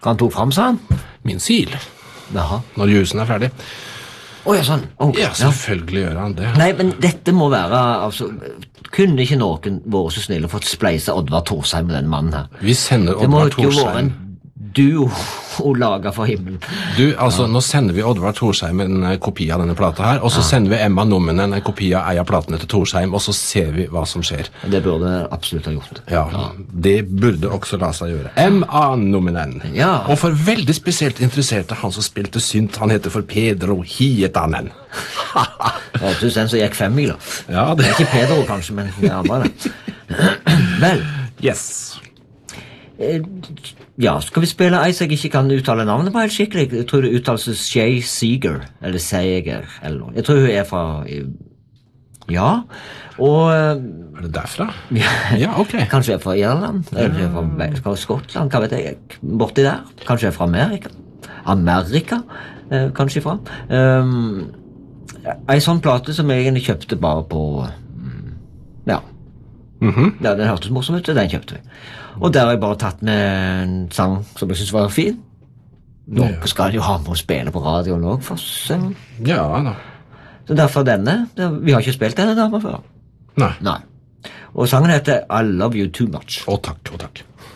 Hva han tok frem, sa han? Min sil, Jaha. når jusen er ferdig. Ja, sånn. Okay. Ja, selvfølgelig gjør han det. Nei, men dette må være, altså, kunne ikke noen vært så snill og fått spleise Oddvar Thorsheim med den mannen her? Vi sender Det må Oddvar ikke være en Thorsheim. duo å lage for himmelen. Du, altså, nå sender vi Oddvar Thorsheim en kopi av denne plata her, og så sender vi Emma Numminen en kopi av ei av platene til Thorsheim, og så ser vi hva som skjer. Det burde jeg absolutt ha gjort. Ja, det burde også la seg gjøre. Emma Numminen. Ja. Og for veldig spesielt interesserte han som spilte synt, han heter for Pedro Hietanen. Ja, du den som gikk 5 mil, da. Ja, Det det er ikke Pedro, kanskje, men det andre det. Vel, Yes. ja, skal vi spille ei som jeg ikke kan uttale navnet på helt skikkelig? Jeg tror det uttales Shay Seeger, eller Seger, eller noe. Jeg tror hun er fra... Ja, og... Er det derfra? Ja, ok. Kanskje jeg er fra Irland, eller fra Skottland, hva vet jeg, borti der. Kanskje jeg er fra Amerika. Amerika, kanskje fra. En sånn plate som jeg egentlig kjøpte bare på... Ja. Ja, den hørtes morsom ut, og den kjøpte vi. Og der har jeg bare tatt med en sang som jeg synes var fin. Noe skal jeg jo ha med å spille på radioen også, for Ja da. så derfor denne. Vi har ikke spilt denne damen før. Nei. Nei. Og sangen heter I Love You Too Much. Å takk, å takk.